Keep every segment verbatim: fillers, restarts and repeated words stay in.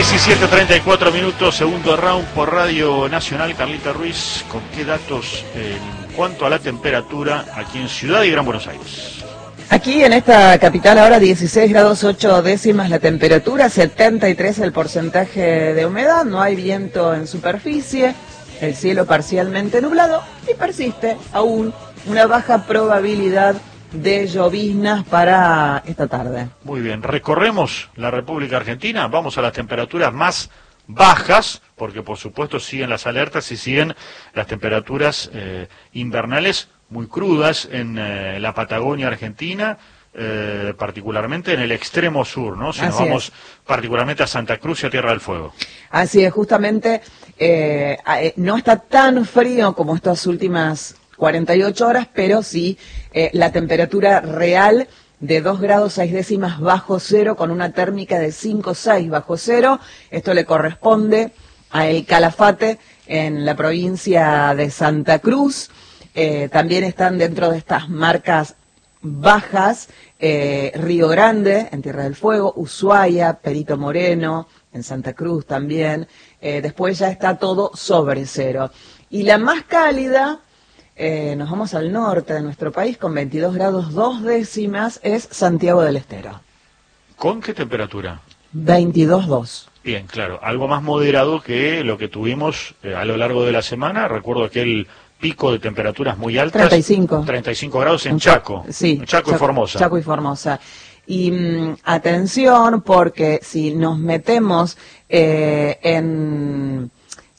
diecisiete treinta y cuatro minutos, segundo round por Radio Nacional. Carlita Ruiz, ¿con qué datos en cuanto a la temperatura aquí en Ciudad y Gran Buenos Aires? Aquí en esta capital ahora dieciséis grados ocho décimas la temperatura, setenta y tres el porcentaje de humedad, no hay viento en superficie, el cielo parcialmente nublado y persiste aún una baja probabilidad de lloviznas para esta tarde. Muy bien, recorremos la República Argentina, vamos a las temperaturas más bajas, porque por supuesto siguen las alertas y siguen las temperaturas eh, invernales muy crudas en eh, la Patagonia Argentina, eh, particularmente en el extremo sur, ¿no? Si Así nos vamos es. particularmente a Santa Cruz y a Tierra del Fuego. Así es, justamente eh, eh, no está tan frío como estas últimas cuarenta y ocho horas, pero sí eh, la temperatura real de dos grados seis décimas bajo cero, con una térmica de cinco seis bajo cero. Esto le corresponde a El Calafate en la provincia de Santa Cruz. Eh, también están dentro de estas marcas bajas eh, Río Grande en Tierra del Fuego, Ushuaia, Perito Moreno en Santa Cruz también. Eh, después ya está todo sobre cero. Y la más cálida, eh, nos vamos al norte de nuestro país con veintidós grados dos décimas, es Santiago del Estero. ¿Con qué temperatura? veintidós dos. Bien, claro, algo más moderado que lo que tuvimos eh, a lo largo de la semana. Recuerdo aquel pico de temperaturas muy altas. treinta y cinco. treinta y cinco grados en Chaco. Sí. En Chaco, Chaco y Formosa. Chaco y Formosa. Y mmm, atención, porque si nos metemos eh, en,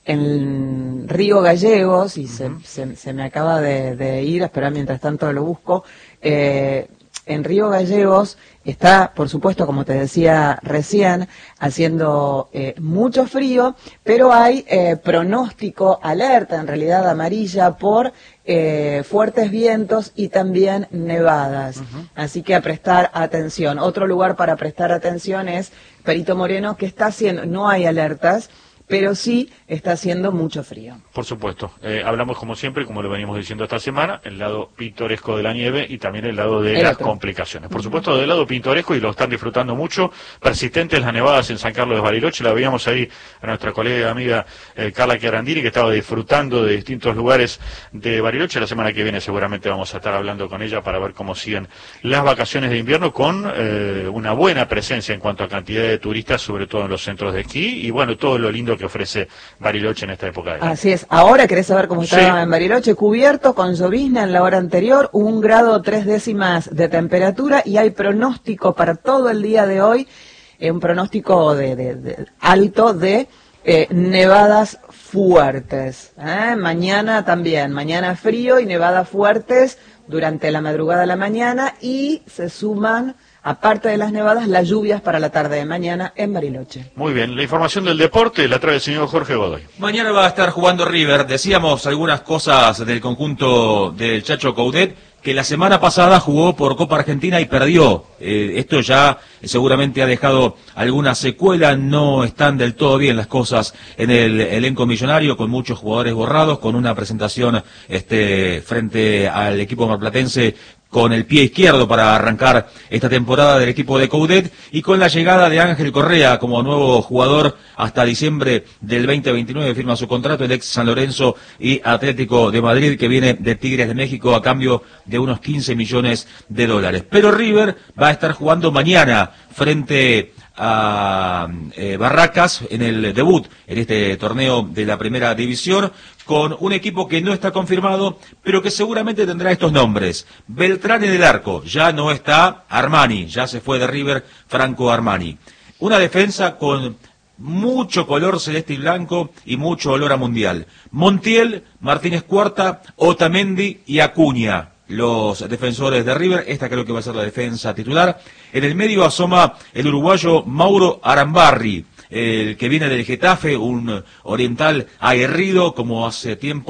en Río Gallegos, y uh-huh. se, se, se me acaba de, de ir, espera, mientras tanto lo busco, eh, en Río Gallegos está, por supuesto, como te decía recién, haciendo eh, mucho frío, pero hay eh, pronóstico, alerta en realidad amarilla por eh, fuertes vientos y también nevadas. Uh-huh. Así que a prestar atención. Otro lugar para prestar atención es Perito Moreno, que está haciendo, no hay alertas, pero sí está haciendo mucho frío. Por supuesto. Eh, hablamos como siempre, como lo venimos diciendo esta semana, el lado pintoresco de la nieve y también el lado de el las otro. complicaciones. Por uh-huh. supuesto, del lado pintoresco, y lo están disfrutando mucho, persistentes las nevadas en San Carlos de Bariloche. La veíamos ahí a nuestra colega y amiga eh, Carla Chiarandini, que estaba disfrutando de distintos lugares de Bariloche. La semana que viene seguramente vamos a estar hablando con ella para ver cómo siguen las vacaciones de invierno, con eh, una buena presencia en cuanto a cantidad de turistas, sobre todo en los centros de esquí, y bueno, todo lo lindo que ofrece Bariloche en esta época de año. Así es. Ahora, ¿querés saber cómo está sí. en Bariloche? Cubierto, con llovizna en la hora anterior, un grado tres décimas de temperatura, y hay pronóstico para todo el día de hoy, eh, un pronóstico de, de, de alto de eh, nevadas fuertes. ¿eh? Mañana también, mañana frío y nevadas fuertes durante la madrugada de la mañana, y se suman, aparte de las nevadas, las lluvias para la tarde de mañana en Bariloche. Muy bien, la información del deporte la trae el señor Jorge Godoy. Mañana va a estar jugando River. Decíamos algunas cosas del conjunto del Chacho Coudet, que la semana pasada jugó por Copa Argentina y perdió. Eh, esto ya seguramente ha dejado alguna secuela, no están del todo bien las cosas en el elenco millonario, con muchos jugadores borrados, con una presentación este, frente al equipo marplatense con el pie izquierdo para arrancar esta temporada del equipo de Coudet, y con la llegada de Ángel Correa como nuevo jugador hasta diciembre del veinte veintinueve, firma su contrato el ex San Lorenzo y Atlético de Madrid, que viene de Tigres de México a cambio de unos quince millones de dólares. Pero River va a estar jugando mañana frente a eh, Barracas en el debut en este torneo de la primera división, con un equipo que no está confirmado, pero que seguramente tendrá estos nombres. Beltrán en el arco, ya no está Armani, ya se fue de River Franco Armani. Una defensa con mucho color celeste y blanco y mucho olor a mundial. Montiel, Martínez Cuarta, Otamendi y Acuña, los defensores de River. Esta creo que va a ser la defensa titular. En el medio asoma el uruguayo Mauro Arambarri, el que viene del Getafe, un oriental aguerrido como hace tiempo